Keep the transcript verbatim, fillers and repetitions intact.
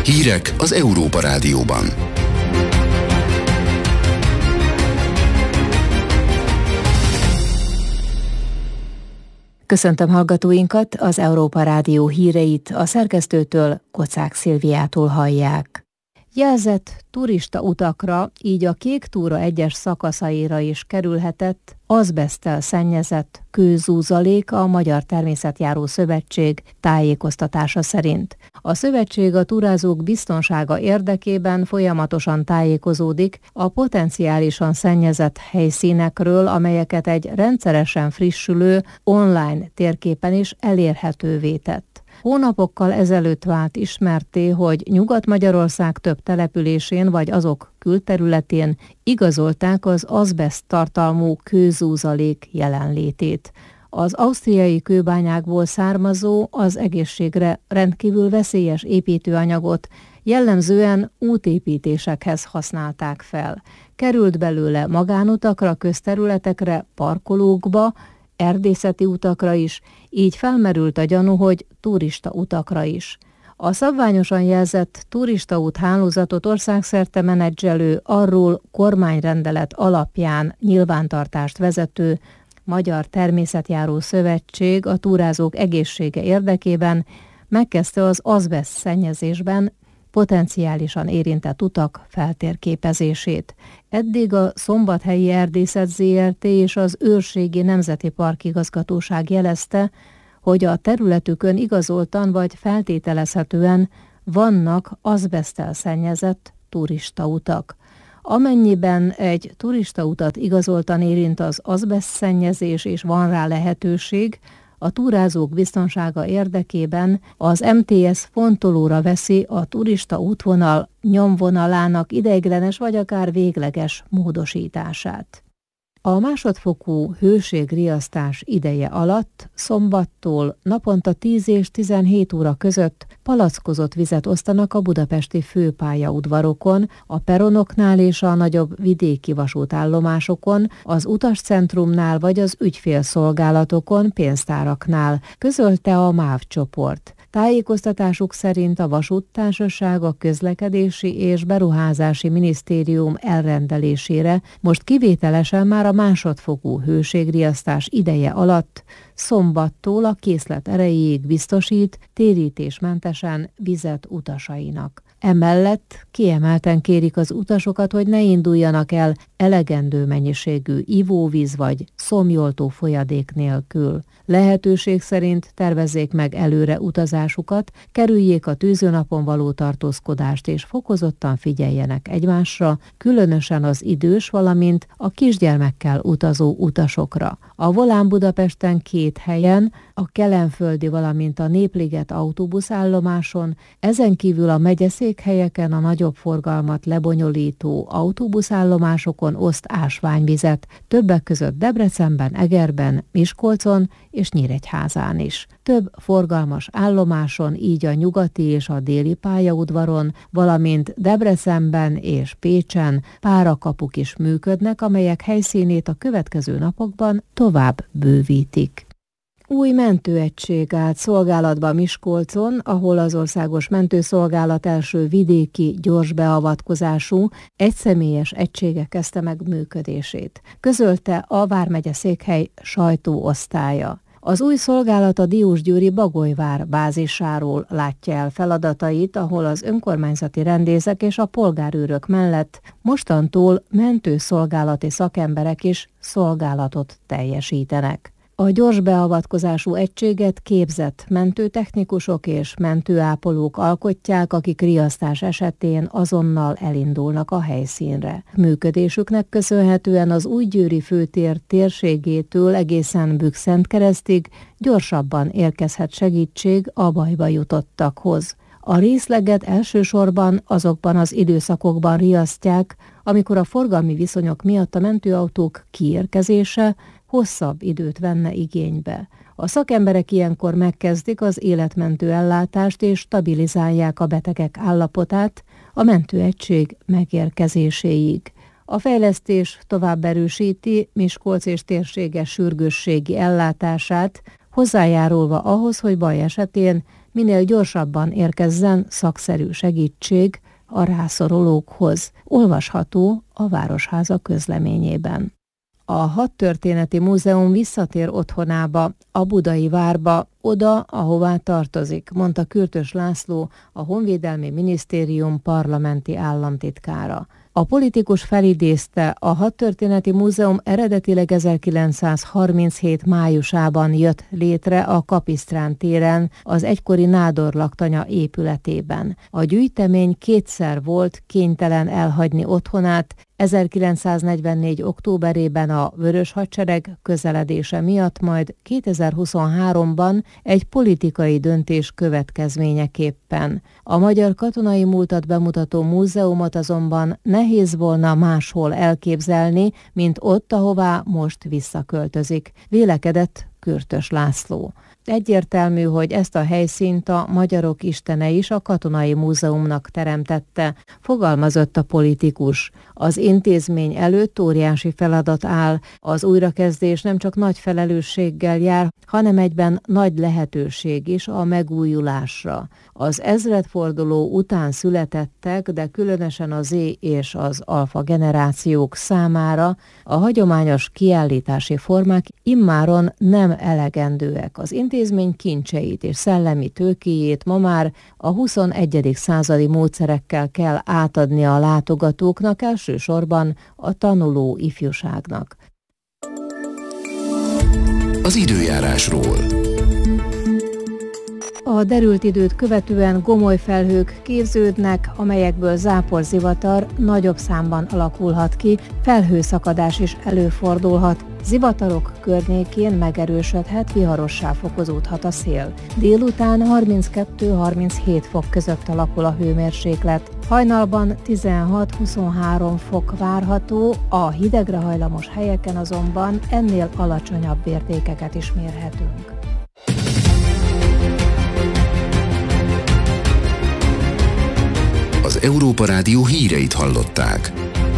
Hírek az Európa Rádióban. Köszöntöm hallgatóinkat, az Európa Rádió híreit a szerkesztőtől, Kocák Szilviától hallják. Jelzett turista utakra, így a Kék túra egyes szakaszaira is kerülhetett azbeszttel szennyezett kőzúzalék a Magyar Természetjáró Szövetség tájékoztatása szerint. A szövetség a túrázók biztonsága érdekében folyamatosan tájékozódik a potenciálisan szennyezett helyszínekről, amelyeket egy rendszeresen frissülő online térképen is elérhetővé tett. Hónapokkal ezelőtt vált ismertté, hogy Nyugat-Magyarország több településén vagy azok külterületén igazolták az azbeszt tartalmú kőzúzalék jelenlétét. Az ausztriai kőbányákból származó, az egészségre rendkívül veszélyes építőanyagot jellemzően útépítésekhez használták fel. Került belőle magánutakra, közterületekre, parkolókba, erdészeti utakra is, így felmerült a gyanú, hogy turista utakra is. A szabványosan jelzett turistaút hálózatot országszerte menedzselő, arról kormányrendelet alapján nyilvántartást vezető Magyar Természetjáró Szövetség a túrázók egészsége érdekében megkezdte az azbeszt szennyezésben potenciálisan érintett utak feltérképezését. Eddig a Szombathelyi Erdészet zé er té és az Őrségi Nemzeti Park Igazgatóság jelezte, hogy a területükön igazoltan vagy feltételezhetően vannak azbeszttel szennyezett turistautak. Amennyiben egy turistautat igazoltan érint az azbeszt szennyezés és van rá lehetőség, a túrázók biztonsága érdekében az em té es fontolóra veszi a turista útvonal nyomvonalának ideiglenes vagy akár végleges módosítását. A másodfokú hőségriasztás ideje alatt szombattól naponta tíz és tizenhét óra között palackozott vizet osztanak a budapesti főpályaudvarokon, a peronoknál és a nagyobb vidéki vasútállomásokon, az utascentrumnál vagy az ügyfélszolgálatokon, pénztáraknál, közölte a MÁV csoport. Tájékoztatásuk szerint a vasúttársaság a Közlekedési és Beruházási Minisztérium elrendelésére most kivételesen már a másodfokú hőségriasztás ideje alatt szombattól a készlet erejéig biztosít térítésmentesen vizet utasainak. Emellett kiemelten kérik az utasokat, hogy ne induljanak el elegendő mennyiségű ivóvíz vagy szomjoltó folyadék nélkül. Lehetőség szerint tervezzék meg előre utazásukat, kerüljék a tűzőnapon való tartózkodást és fokozottan figyeljenek egymásra, különösen az idős, valamint a kisgyermekkel utazó utasokra. A Volán Budapesten két helyen, a Kelenföldi, valamint a Népliget autóbuszállomáson, ezen kívül a megyeszékhelyeken a nagyobb forgalmat lebonyolító autóbuszállomásokon oszt ásványvizet, többek között Debrecenben, Egerben, Miskolcon és Nyíregyházán is. Több forgalmas állomáson, így a nyugati és a déli pályaudvaron, valamint Debrecenben és Pécsen párakapuk is működnek, amelyek helyszínét a következő napokban tovább bővítik. Új mentőegység állt szolgálatba Miskolcon, ahol az Országos Mentőszolgálat első vidéki gyors beavatkozású egyszemélyes egysége kezdte meg működését, közölte a vármegye székhely sajtóosztálya. Az új szolgálat a Diósgyőri Bagolyvár bázisáról látja el feladatait, ahol az önkormányzati rendészek és a polgárőrök mellett mostantól mentőszolgálati szakemberek is szolgálatot teljesítenek. A gyors beavatkozású egységet képzett mentőtechnikusok és mentőápolók alkotják, akik riasztás esetén azonnal elindulnak a helyszínre. Működésüknek köszönhetően az Újgyőri főtér térségétől egészen Bükszentkeresztig gyorsabban érkezhet segítség a bajba jutottakhoz. A részleget elsősorban azokban az időszakokban riasztják, amikor a forgalmi viszonyok miatt a mentőautók kiérkezése hosszabb időt venne igénybe. A szakemberek ilyenkor megkezdik az életmentő ellátást és stabilizálják a betegek állapotát a mentőegység megérkezéséig. A fejlesztés tovább erősíti Miskolc és térsége sürgősségi ellátását, hozzájárulva ahhoz, hogy baj esetén minél gyorsabban érkezzen szakszerű segítség a rászorulókhoz. Olvasható a Városháza közleményében. A Hadtörténeti Múzeum visszatér otthonába, a budai várba, oda, ahová tartozik, mondta Kürtös László, a Honvédelmi Minisztérium parlamenti államtitkára. A politikus felidézte, a Hadtörténeti Múzeum eredetileg ezerkilencszázharminchét májusában jött létre a Kapisztrán téren, az egykori nádorlaktanya épületében. A gyűjtemény kétszer volt kénytelen elhagyni otthonát, ezerkilencszáznegyvennégy októberében a Vörös Hadsereg közeledése miatt, majd kétezer-huszonháromban egy politikai döntés következményeképpen. A magyar katonai múltat bemutató múzeumot azonban nehéz volna máshol elképzelni, mint ott, ahová most visszaköltözik, vélekedett Kürtös László. Egyértelmű, hogy ezt a helyszínt a magyarok istene is a Katonai Múzeumnak teremtette, fogalmazott a politikus. Az intézmény előtt óriási feladat áll, az újrakezdés nem csak nagy felelősséggel jár, hanem egyben nagy lehetőség is a megújulásra. Az ezredforduló után születettek, de különösen a Z és az alfa generációk számára a hagyományos kiállítási formák immáron nem elegendőek. Az intézmény kincseit és szellemi tőkéjét ma már a huszonegyedik századi módszerekkel kell átadni a látogatóknak, elsősorban a tanuló ifjúságnak. Az időjárásról. A derült időt követően gomoly felhők képződnek, amelyekből záporzivatar nagyobb számban alakulhat ki, felhőszakadás is előfordulhat. Zivatarok környékén megerősödhet, viharossá fokozódhat a szél. Délután harminckettő-harminchét fok között alakul a hőmérséklet. Hajnalban tizenhat-huszonhárom fok várható, a hidegre hajlamos helyeken azonban ennél alacsonyabb értékeket is mérhetünk. Az Európa Rádió híreit hallották.